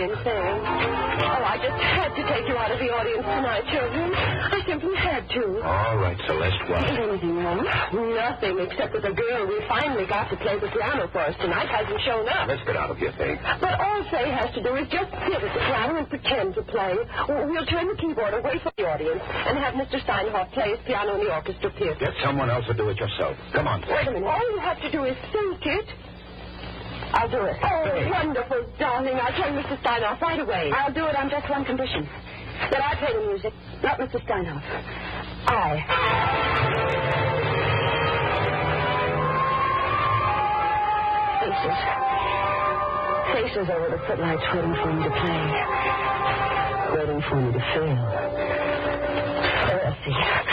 and saying. Oh, I just had to take you out of the audience tonight, children. I simply had to. All right, Celeste, what? Is anything wrong? Nothing, except that the girl we finally got to play the piano for us tonight hasn't shown up. Let's get out of here, Faye. But all Faye has to do is just sit at the piano and pretend to play. We'll turn the keyboard away from the audience and have Mr. Steinhoff play his piano in the orchestra pit. Get someone else to do it yourself. Come on, Faye. Wait a minute. All you have to do is think it. I'll do it. Oh, Faye. wonderful, darling. I'll turn Mr. Steinhoff right away. I'll do it on just one condition. That I play the music, not Mr. Steinhoff. Faces over the footlights waiting for me to play. Waiting for me to fail. Oh, Elsie.